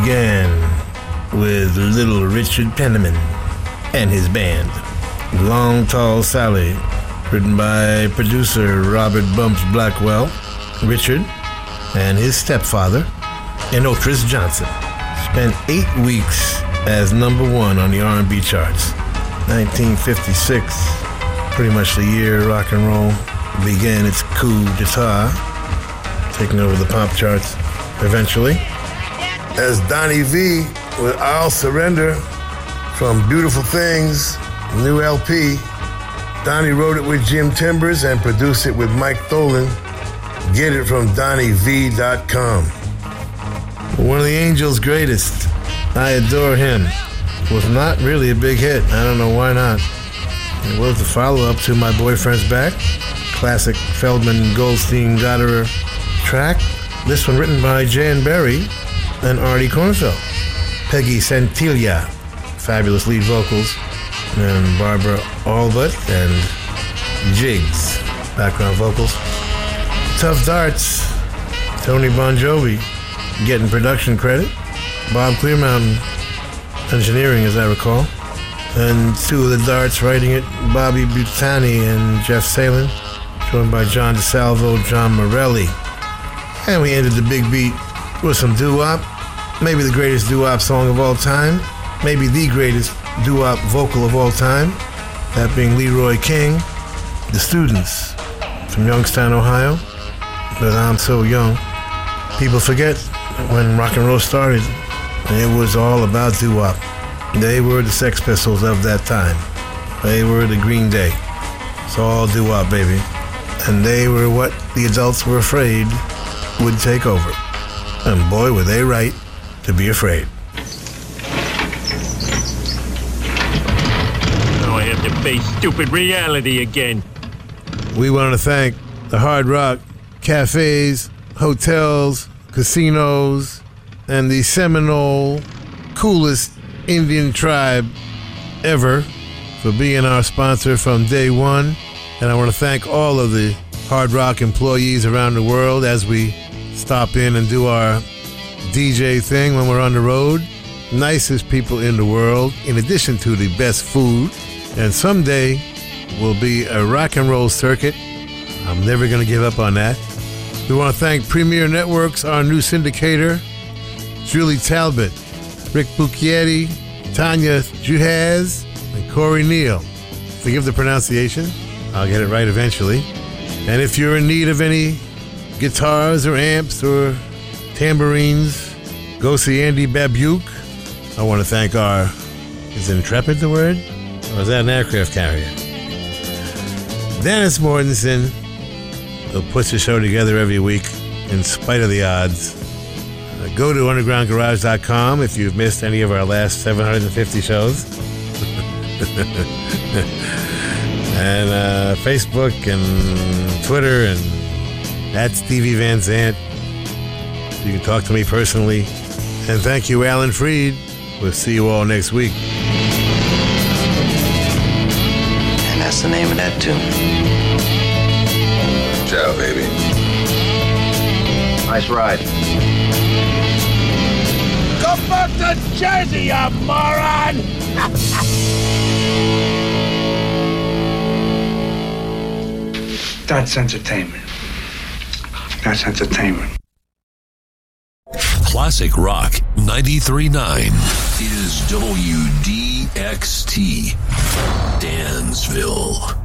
began with Little Richard Penniman and his band. Long Tall Sally, written by producer Robert Bumps Blackwell, Richard, and his stepfather, and Otris Johnson. Spent 8 weeks as number one on the R&B charts. 1956, pretty much the year rock and roll began its coup d'etat, taking over the pop charts eventually. As Donnie V with I'll Surrender from Beautiful Things, new LP. Donnie wrote it with Jim Timbers and produced it with Mike Tholen. Get it from DonnieV.com. One of the Angels' greatest, I Adore Him, was not really a big hit. I don't know why not. It was the follow-up to My Boyfriend's Back, classic Feldman Goldstein Goddard track. This one written by Jan Berry and Artie Kornfeld. Peggy Santiglia, fabulous lead vocals, and Barbara Allbutt and Jigs, background vocals. Tough Darts, Tony Bon Jovi getting production credit. Bob Clearmountain engineering, as I recall. And two of the Darts writing it, Bobby Butani and Jeff Salin, joined by John DeSalvo, John Morelli. And we ended the big beat with some doo-wop, maybe the greatest doo-wop song of all time, maybe the greatest doo-wop vocal of all time, that being Leroy King, The Students, from Youngstown, Ohio. But I'm so young. People forget when rock and roll started, it was all about doo-wop. They were the Sex Pistols of that time. They were the Green Day. It's all doo-wop, baby. And they were what the adults were afraid would take over. And boy, were they right to be afraid. Now I have to face stupid reality again. We want to thank the Hard Rock cafes, hotels, casinos, and the Seminole coolest Indian tribe ever for being our sponsor from day one. And I want to thank all of the Hard Rock employees around the world as we stop in and do our DJ thing when we're on the road. Nicest people in the world, in addition to the best food. And someday will be a rock and roll circuit. I'm never going to give up on that. We want to thank Premier Networks, our new syndicator, Julie Talbot, Rick Bucchietti, Tanya Juhaz, and Corey Neal. Forgive the pronunciation. I'll get it right eventually. And if you're in need of any guitars or amps or tambourines, go see Andy Babuke. I want to thank our, is Intrepid the word? Or is that an aircraft carrier? Dennis Mortensen, who puts the show together every week in spite of the odds. Go to undergroundgarage.com if you've missed any of our last 750 shows. And Facebook and Twitter, and that's Stevie Van Zandt. You can talk to me personally. And thank you, Alan Freed. We'll see you all next week. And that's the name of that tune. Ciao, baby. Nice ride. Go back to Jersey, you moron! That's entertainment. That's entertainment. Classic Rock 93.9 is WDXT, Dansville.